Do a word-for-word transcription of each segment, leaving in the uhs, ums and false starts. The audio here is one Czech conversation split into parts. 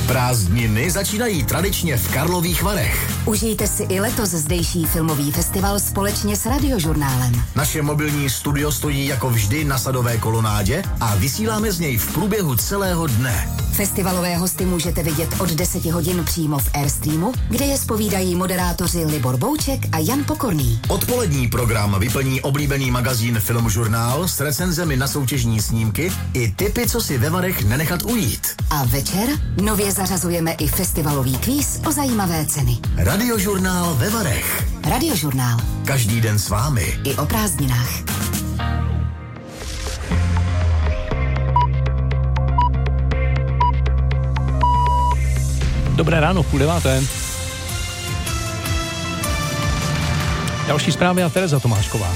Prázdniny začínají tradičně v Karlových Varech. Užijte si i letos zdejší filmový festival společně s Radiožurnálem. Naše mobilní studio stojí jako vždy na Sadové kolonádě a vysíláme z něj v průběhu celého dne. Festivalové hosty můžete vidět od deseti hodin přímo v Airstreamu, kde je zpovídají moderátoři Libor Bouček a Jan Pokorný. Odpolední program vyplní oblíbený magazín Filmžurnál s recenzemi na soutěžní snímky i tipy, co si ve Varech nenechat ujít. A večer nově zařazujeme i festivalový kvíz o zajímavé ceny. Radiožurnál ve Varech. Radiožurnál. Každý den s vámi. I o prázdninách. Dobré ráno, půl deváté. Další zprávy a Tereza Tomášková.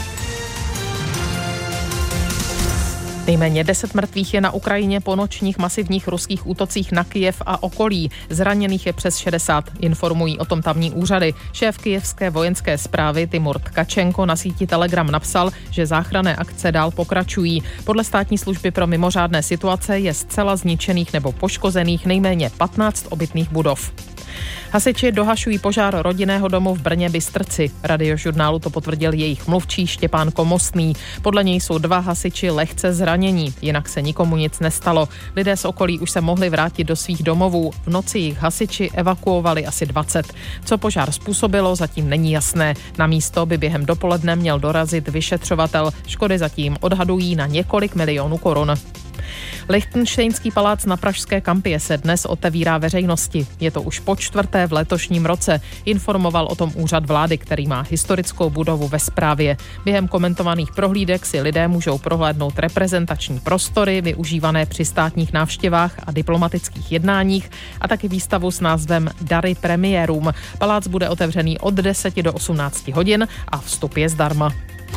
Nejméně deset mrtvých je na Ukrajině po nočních masivních ruských útocích na Kyjev a okolí. Zraněných je přes šedesát, informují o tom tamní úřady. Šéf kyjevské vojenské správy Timur Tkačenko na síti Telegram napsal, že záchranné akce dál pokračují. Podle státní služby pro mimořádné situace je zcela zničených nebo poškozených nejméně patnáct obytných budov. Hasiči dohašují požár rodinného domu v Brně Bystrci. Radiožurnálu to potvrdil jejich mluvčí Štěpán Komostný. Podle něj jsou dva hasiči lehce zranění, jinak se nikomu nic nestalo. Lidé z okolí už se mohli vrátit do svých domovů. V noci jich hasiči evakuovali asi dvacet. Co požár způsobilo, zatím není jasné. Na místo by během dopoledne měl dorazit vyšetřovatel. Škody zatím odhadují na několik milionů korun. Lichtenštejnský palác na Pražské Kampie se dnes otevírá veřejnosti. Je to už po čtvrté v letošním roce, informoval o tom úřad vlády, který má historickou budovu ve správě. Během komentovaných prohlídek si lidé můžou prohlédnout reprezentační prostory, využívané při státních návštěvách a diplomatických jednáních a taky výstavu s názvem Dary premiérům. Palác bude otevřený od deseti do osmnácti hodin a vstup je zdarma.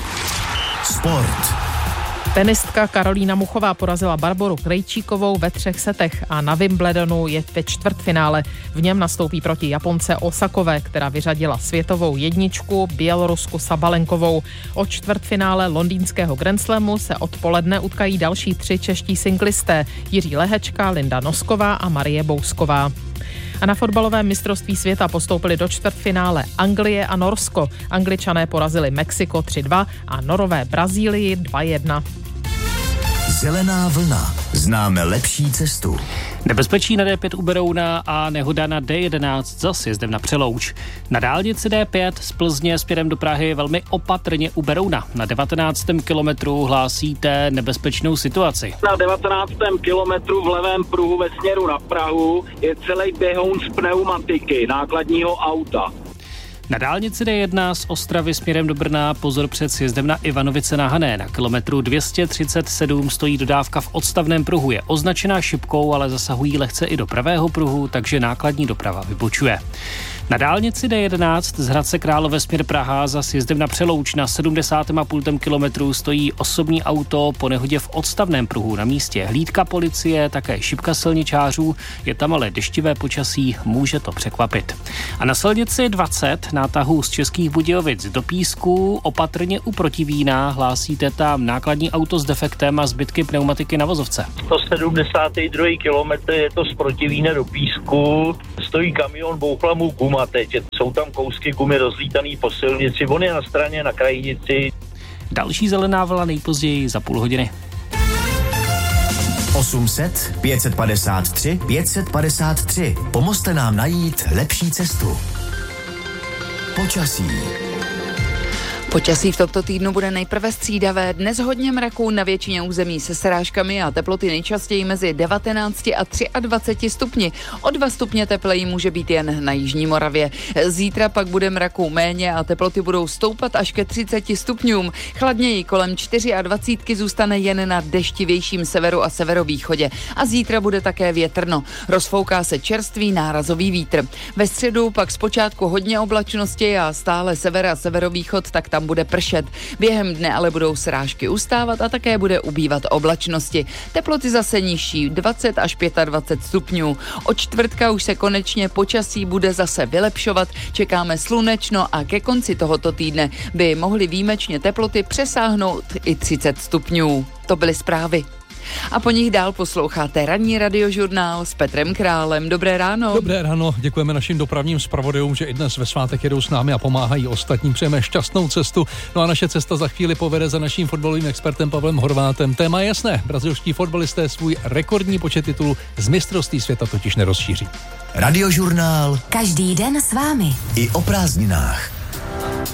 Sport. Tenistka Karolína Muchová porazila Barboru Krejčíkovou ve třech setech a na Wimbledonu je ve čtvrtfinále. V něm nastoupí proti Japonce Osakové, která vyřadila světovou jedničku Bělorusku Sabalenkovou. O čtvrtfinále londýnského Grand Slamu se odpoledne utkají další tři čeští singlisté Jiří Lehečka, Linda Nosková a Marie Bousková. A na fotbalovém mistrovství světa postoupili do čtvrtfinále Anglie a Norsko. Angličané porazili Mexiko tři dva a Norové Brazílii dva jedna. Zelená vlna. Známe lepší cestu. Nebezpečí na D pět u Berouna a nehoda na D jedenáct za sjezdem na Přelouč. Na dálnici D pět z Plzně směrem do Prahy velmi opatrně u Berouna. Na devatenáctém kilometru hlásíte nebezpečnou situaci. Na devatenáctém kilometru v levém pruhu ve směru na Prahu je celý běhoun z pneumatiky nákladního auta. Na dálnici D jedna z Ostravy směrem do Brna pozor před sjezdem na Ivanovice na Hané. Na kilometru dvě stě třicet sedm stojí dodávka v odstavném pruhu. Je označená šipkou, ale zasahují lehce i do pravého pruhu, takže nákladní doprava vybočuje. Na dálnici D jedenáct z Hradce Králové směr Praha za sjezdem na Přelouč na sedmdesátém a půl kilometru stojí osobní auto po nehodě v odstavném pruhu. Na místě hlídka policie, také šipka silničářů, je tam ale deštivé počasí, může to překvapit. A na silnici dvacet na tahu z Českých Budějovic do Písku opatrně u Protivína hlásíte tam nákladní auto s defektem a zbytky pneumatiky na vozovce. sto sedmdesátý druhý kilometr je to z Protivína do Písku, stojí kamion, bouchla mu guma teď, jsou tam kousky gumy rozlítaný po silnici, on je na straně na krajnici. Další zelená vlna nejpozději za půl hodiny. osm set, pět set padesát tři, pět set padesát tři. Pomozte nám najít lepší cestu. Počasí. Počasí v tomto týdnu bude nejprve střídavé, dnes hodně mraků na většině území se srážkami a teploty nejčastěji mezi devatenácti a dvaceti třemi stupni. O dva stupně tepleji může být jen na jižní Moravě. Zítra pak bude mraků méně a teploty budou stoupat až ke třiceti stupňům. Chladněji kolem dvacet čtyři zůstane jen na deštivějším severu a severovýchodě. A zítra bude také větrno. Rozfouká se čerstvý nárazový vítr. Ve středu pak zpočátku hodně oblačnosti a stále sever a severovýchod, tak tam bude pršet. Během dne ale budou srážky ustávat a také bude ubývat oblačnosti. Teploty zase nižší, dvacet až dvacet pět stupňů. Od čtvrtka už se konečně počasí bude zase vylepšovat, čekáme slunečno a ke konci tohoto týdne by mohly výjimečně teploty přesáhnout i třicet stupňů. To byly zprávy. A po nich dál posloucháte ranní radiožurnál s Petrem Králem. Dobré ráno. Dobré ráno, děkujeme našim dopravním zpravodajům, že i dnes ve svátek jedou s námi a pomáhají ostatním. Přejeme šťastnou cestu. No a naše cesta za chvíli povede za naším fotbalovým expertem Pavlem Horvátem. Téma je jasné, brazilští fotbalisté svůj rekordní počet titulů z mistrovství světa totiž nerozšíří. Radiožurnál Každý den s vámi. i o prázdninách.